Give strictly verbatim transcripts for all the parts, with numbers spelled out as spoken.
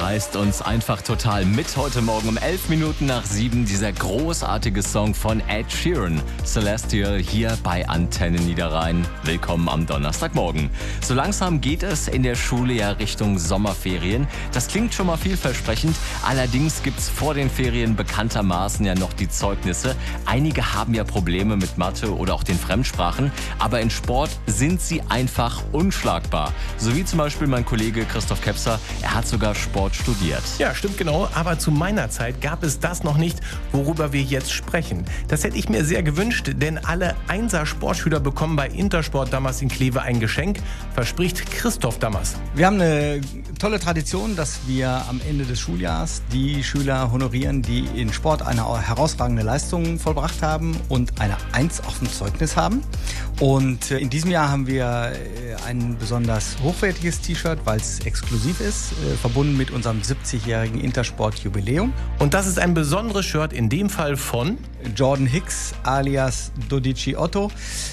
reißt uns einfach total mit heute Morgen um elf Minuten nach sieben. Dieser großartige Song von Ed Sheeran, Celestial, hier bei Antenne Niederrhein. Willkommen am Donnerstagmorgen. So langsam geht es in der Schule ja Richtung Sommerferien. Das klingt schon mal vielversprechend. Allerdings gibt es vor den Ferien bekanntermaßen ja noch die Zeugnisse. Einige haben ja Probleme mit Mathe oder auch den Fremdsprachen. Aber in Sport sind sie einfach unschlagbar. So wie zum Beispiel mein Kollege Christoph Kepser. Er hat sogar Sport studiert. Ja, stimmt genau. Aber zu meiner Zeit gab es das noch nicht, worüber wir jetzt sprechen. Das hätte ich mir sehr gewünscht, denn alle Einser-Sportschüler bekommen bei Intersport Dammers in Kleve ein Geschenk, verspricht Christoph Dammers. Wir haben eine tolle Tradition, dass wir am Ende des Schuljahres die Schüler honorieren, die in Sport eine herausragende Leistung vollbracht haben und eine Eins auf dem Zeugnis haben. Und in diesem Jahr haben wir ein besonders hochwertiges T-Shirt, weil es exklusiv ist, verbunden mit unserem siebzigjährigen Intersport-Jubiläum. Und das ist ein besonderes Shirt, in dem Fall von Jordan Hicks alias Dodici Otto,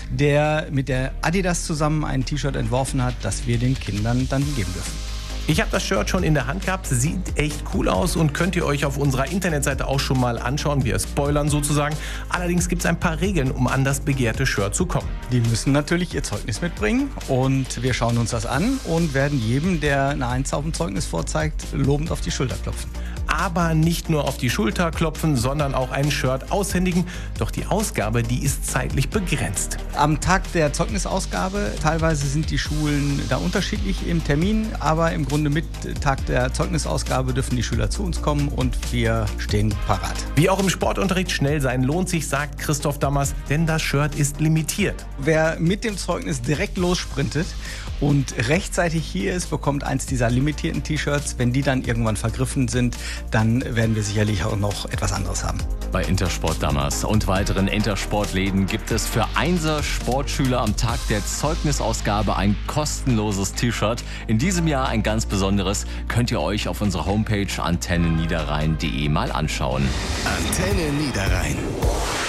der mit der Adidas zusammen ein T-Shirt entworfen hat, das wir den Kindern dann geben dürfen. Ich habe das Shirt schon in der Hand gehabt, sieht echt cool aus und könnt ihr euch auf unserer Internetseite auch schon mal anschauen. Wir spoilern sozusagen. Allerdings gibt es ein paar Regeln, um an das begehrte Shirt zu kommen. Die müssen natürlich ihr Zeugnis mitbringen und wir schauen uns das an und werden jedem, der eine Eins auf dem Zeugnis vorzeigt, lobend auf die Schulter klopfen. Aber nicht nur auf die Schulter klopfen, sondern auch ein Shirt aushändigen. Doch die Ausgabe, die ist zeitlich begrenzt. Am Tag der Zeugnisausgabe, teilweise sind die Schulen da unterschiedlich im Termin, aber im Grunde mit Tag der Zeugnisausgabe dürfen die Schüler zu uns kommen und wir stehen parat. Wie auch im Sportunterricht schnell sein lohnt sich, sagt Christoph Dammers, denn das Shirt ist limitiert. Wer mit dem Zeugnis direkt lossprintet und rechtzeitig hier ist, bekommt eins dieser limitierten T-Shirts. Wenn die dann irgendwann vergriffen sind, dann werden wir sicherlich auch noch etwas anderes haben. Bei Intersport Dammers und weiteren Intersportläden gibt es für Einser-Sportschüler am Tag der Zeugnisausgabe ein kostenloses T-Shirt. In diesem Jahr ein ganz besonderes. Könnt ihr euch auf unserer Homepage antenne niederrhein punkt de mal anschauen. Antenne Niederrhein.